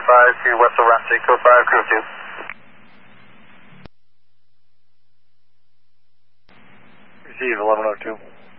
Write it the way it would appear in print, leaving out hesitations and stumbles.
5 to West Levante, code 5, crew 2. Receive 1102.